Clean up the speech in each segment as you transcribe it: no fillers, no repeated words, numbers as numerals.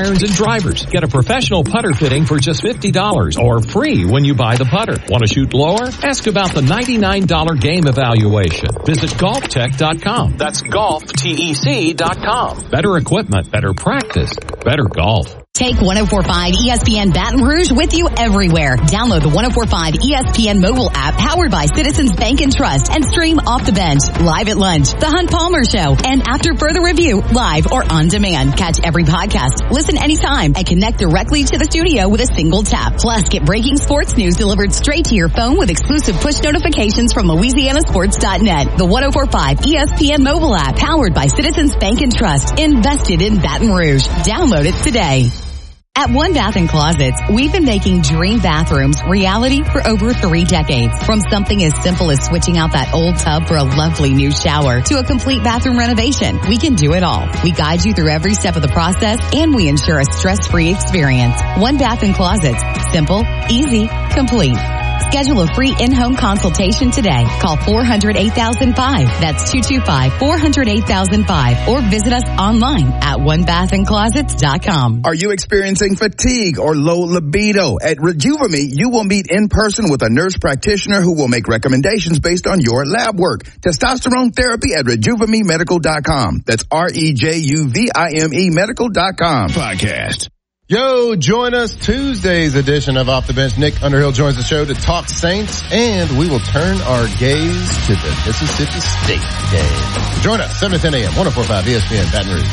irons, and drivers. Get a professional putter fitting for just $50 or free when you buy the putter. Want to shoot lower? Ask about the $99 game evaluation. Visit golftech.com. That's golftec.com. Better equipment, better practice, better golf. Take 104.5 ESPN Baton Rouge with you everywhere. Download the 104.5 ESPN mobile app powered by Citizens Bank and Trust and stream Off the Bench, Live at Lunch, The Hunt Palmer Show, and After Further Review, live or on demand. Catch every podcast, listen anytime, and connect directly to the studio with a single tap. Plus, get breaking sports news delivered straight to your phone with exclusive push notifications from LouisianaSports.net. The 104.5 ESPN mobile app powered by Citizens Bank and Trust, invested in Baton Rouge. Download it today. At One Bath & Closets, we've been making dream bathrooms reality for over 3 decades. From something as simple as switching out that old tub for a lovely new shower to a complete bathroom renovation, we can do it all. We guide you through every step of the process, and we ensure a stress-free experience. One Bath & Closets. Simple, easy, complete. Schedule a free in-home consultation today. Call 400-8005. That's 225-400-8005. Or visit us online at onebathandclosets.com. Are you experiencing fatigue or low libido? At Rejuvame, you will meet in person with a nurse practitioner who will make recommendations based on your lab work. Testosterone therapy at RejuvameMedical.com. That's REJUVIME Medical.com. Podcast. Yo, join us Tuesday's edition of Off the Bench. Nick Underhill joins the show to talk Saints, and we will turn our gaze to the Mississippi State game. Join us 7 to 10 a.m. 104.5 ESPN Baton Rouge.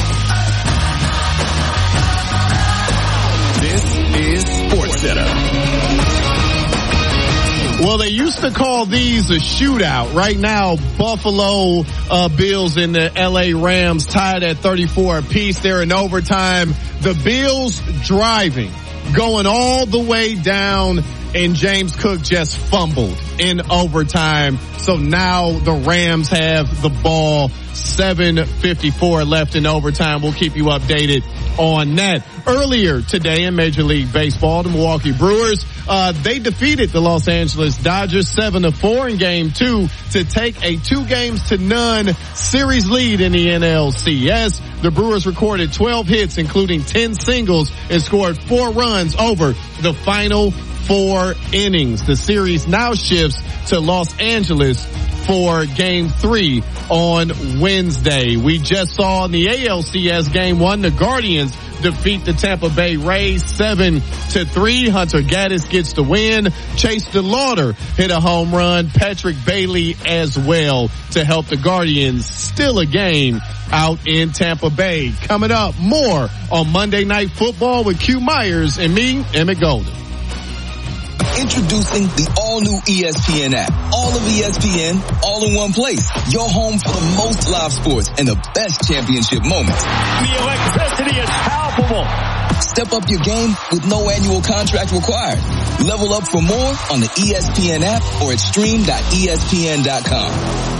This is Sports Center. Well, they used to call these a shootout. Right now, Buffalo Bills and the LA Rams tied at 34 apiece. They're in overtime. The Bills driving, going all the way down, and James Cook just fumbled in overtime. So now the Rams have the ball. 7:54 left in overtime. We'll keep you updated on that. Earlier today in Major League Baseball, the Milwaukee Brewers, they defeated the Los Angeles Dodgers 7-4 in Game 2 to take a 2-0 series lead in the NLCS. The Brewers recorded 12 hits, including 10 singles, and scored 4 runs over the final 4 innings. The series now shifts to Los Angeles for Game 3 on Wednesday. We just saw in the ALCS Game 1, the Guardians defeat the Tampa Bay Rays 7-3. Hunter Gaddis gets the win. Chase DeLauder hit a home run. Patrick Bailey as well to help the Guardians steal a game out in Tampa Bay. Coming up, more on Monday Night Football with Q Myers and me, Emmett Golden. Introducing the all-new ESPN app. All of ESPN, all in one place. Your home for the most live sports and the best championship moments. The electricity is palpable. Step up your game with no annual contract required. Level up for more on the ESPN app or at stream.espn.com.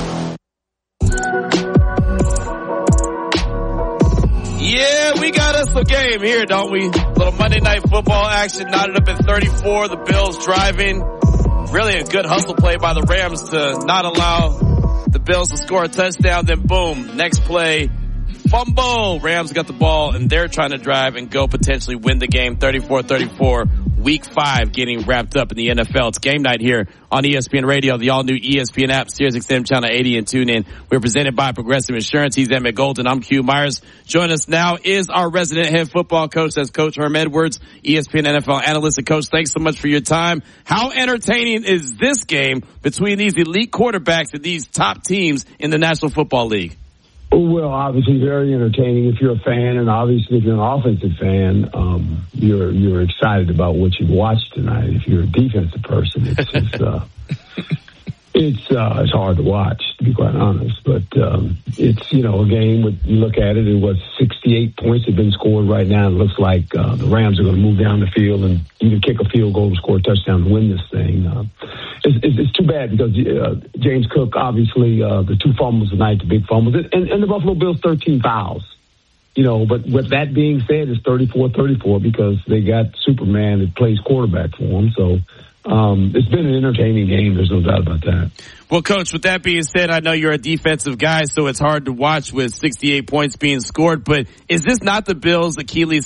Yeah, we got us a game here, don't we? Little Monday Night Football action, knotted up at 34. The Bills driving. Really a good hustle play by the Rams to not allow the Bills to score a touchdown. Then boom, next play, fumble. Rams got the ball, and they're trying to drive and go potentially win the game 34-34. Week 5 getting wrapped up in the NFL. It's game night here on ESPN Radio, the all-new ESPN app, Sirius XM Channel 80 and TuneIn. We're presented by Progressive Insurance. He's Emmett Golden. I'm Q Myers. Join us now is our resident head football coach. That's Coach Herm Edwards, ESPN NFL analyst. And Coach, thanks so much for your time. How entertaining is this game between these elite quarterbacks and these top teams in the National Football League? Well, obviously very entertaining if you're a fan, and obviously if you're an offensive fan, you're excited about what you've watched tonight. If you're a defensive person, it's hard to watch, to be quite honest. But it's, you know, a game with, you look at it, it was 68 points have been scored right now. It looks like the Rams are going to move down the field and either kick a field goal and score a touchdown to win this thing. It's too bad because James Cook, obviously, the 2 fumbles tonight, the big fumbles, and the Buffalo Bills 13 fouls. You know, but with that being said, it's 34-34 because they got Superman that plays quarterback for them. So it's been an entertaining game. There's no doubt about that. Well, Coach, with that being said, I know you're a defensive guy, so it's hard to watch with 68 points being scored. But is this not the Bills' Achilles